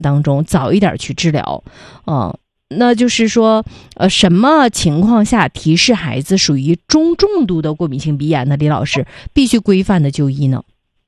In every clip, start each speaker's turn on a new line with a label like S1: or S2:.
S1: 当中早一点去治疗。那就是说什么情况下提示孩子属于中重度的过敏性鼻炎呢？李老师，必须规范的就医呢？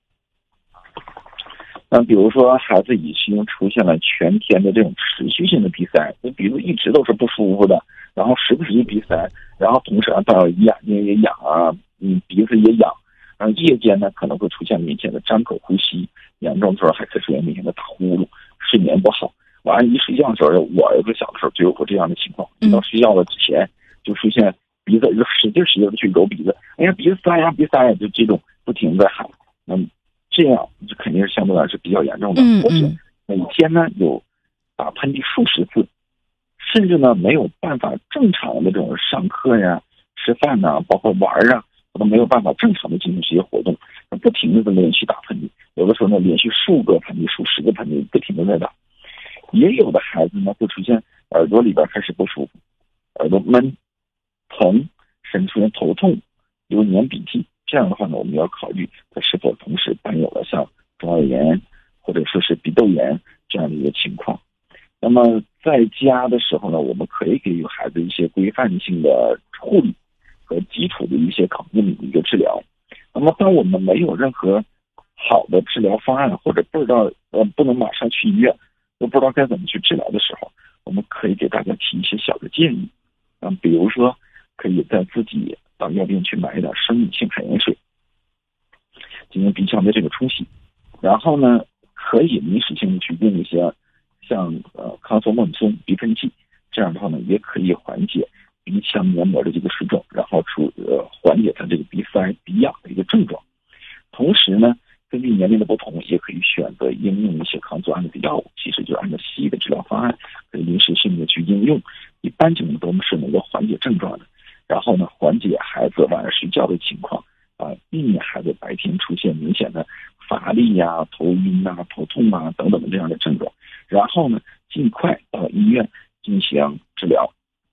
S2: 比如说孩子已经出现了全天的这种持续性的鼻塞，就比如一直都是不舒服的，然后时不时就鼻塞，然后同时到眼睛也痒啊，鼻子也痒，然后夜间呢可能会出现明显的张口呼吸，严重的时候还可以出现明显的打呼噜，睡眠不好。晚上一睡觉的时候，我儿子小的时候就有过这样的情况，一到睡觉了之前就出现鼻子就使劲的去揉鼻子，哎呀鼻子塞呀鼻子塞呀，就这种不停的喊，这样就肯定是相对来说比较严重的，或者每天呢有打喷嚏数十次，甚至呢没有办法正常的这种上课呀、吃饭呐，包括玩啊，都没有办法正常的进行这些活动，不停的连续打喷嚏，有的时候呢连续数个喷嚏、数十个喷嚏，不停的在打。也有的孩子呢会出现耳朵里边开始不舒服，耳朵闷、疼，甚至出现头痛、流黏鼻涕。这样的话呢，我们要考虑他是否同时伴有了像中耳炎或者说是鼻窦炎这样的一个情况。那么在家的时候呢，我们可以给予孩子一些规范性的护理和基础的一些抗过敏的一个治疗。那么当我们没有任何好的治疗方案，或者不知道不能马上去医院，又不知道该怎么去治疗的时候，我们可以给大家提一些小的建议。比如说可以在自己到药店去买一点生理性海盐水，进行鼻腔的这个冲洗，然后呢可以临时性的去用一些像康索孟松鼻喷剂，这样的话呢也可以缓解鼻腔黏膜的这个水肿，然后缓解它这个鼻塞鼻痒的一个症状。同时呢根据年龄的不同，也可以选择应用一些抗组胺类的药物，其实就按照西医的治疗方案可以临时性的去应用，一般情况都是能够缓解症状的，然后呢缓解孩子晚上睡觉的情况避免孩子白天出现明显的乏力呀、头晕啊、头痛啊等等的这样的症状，然后呢尽快到医院进行治疗。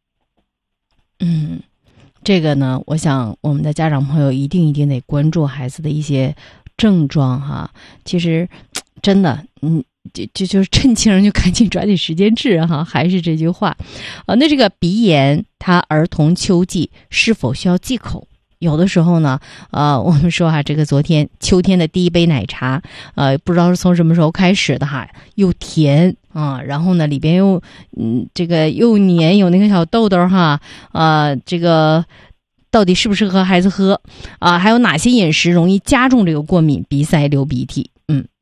S1: 这个呢我想我们的家长朋友一定得关注孩子的一些症状哈。其实真的就是趁轻人就赶紧抓紧时间治哈，还是这句话那这个鼻炎它儿童秋季是否需要忌口？有的时候呢我们说这个昨天秋天的第一杯奶茶不知道是从什么时候开始的又甜然后呢里边又这个又黏，有那个小豆豆这个到底适不适合孩子喝还有哪些饮食容易加重这个过敏、鼻塞、流鼻涕？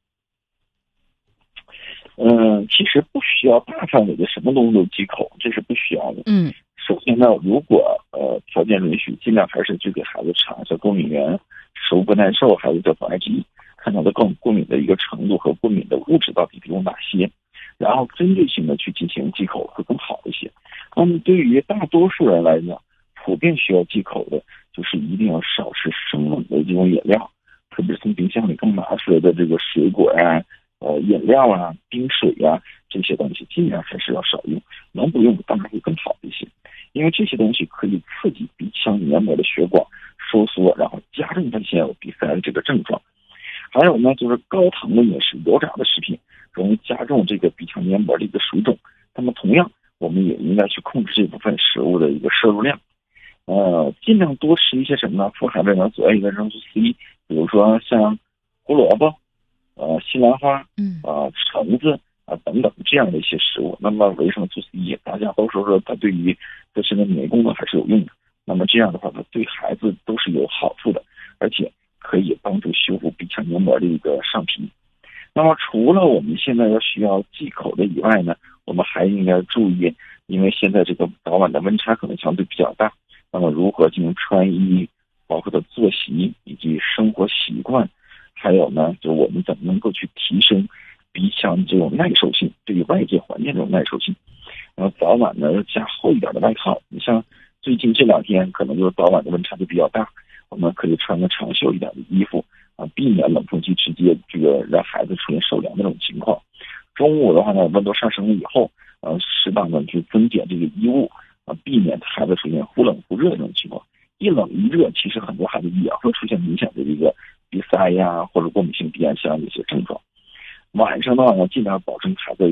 S2: 其实不需要大范围的什么东西都忌口，这是不需要的。首先呢，如果条件允许，尽量还是去给孩子查一下过敏源，食物不耐受，孩子叫做 IgE， 看他的过敏的一个程度和过敏的物质到底有哪些，然后针对性的去进行忌口会更好一些。那么对于大多数人来讲，普遍需要忌口的就是一定要少吃生冷的这种饮料，特别是从冰箱里刚拿出来的这个水果饮料冰水这些东西尽量还是要少用，能不用当然会更好一些，因为这些东西可以刺激鼻腔黏膜的血管收缩，然后加重它现有鼻塞的这个症状。还有呢就是高糖的饮食、油炸的食品容易加重这个鼻腔黏膜的一个水肿，那么同样我们也应该去控制这部分食物的一个摄入量，尽量多吃一些什么呢？富含维生素 A 维生素 C， 比如说像胡萝卜西兰花橙子等等这样的一些食物。那么维生素 C 大家都说它对于自身的免疫功能还是有用的，那么这样的话它对孩子都是有好处的，而且可以帮助修复鼻腔黏膜的一个上皮。那么除了我们现在需要忌口的以外呢，我们还应该注意，因为现在这个早晚的温差可能相对比较大，那么如何进行穿衣，包括的作息以及生活习惯，还有呢就我们怎么能够去提升鼻腔这种耐受性，对于外界环境这种耐受性。然后早晚呢要加厚一点的外套，你像最近这2天可能就是早晚的温差就比较大，我们可以穿个长袖一点的衣服避免冷空气直接这个让孩子出现受凉的这种情况。中午的话呢，温度上升了以后适当的去增减这个衣物避免孩子出现忽冷忽热的这种情况。一冷一热，其实很多孩子也会出现明显的这个鼻塞或者过敏性鼻炎这样的一些症状。晚上的话呢，尽量保证孩子